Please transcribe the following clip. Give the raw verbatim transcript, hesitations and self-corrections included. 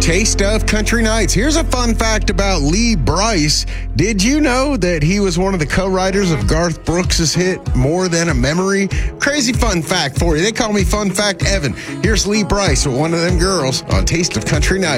Taste of Country Nights. Here's a fun fact about Lee Brice. Did you know that he was one of the co-writers of Garth Brooks' hit More Than a Memory? Crazy fun fact for you. They call me Fun Fact Evan. Here's Lee Brice with one of them girls on Taste of Country Nights.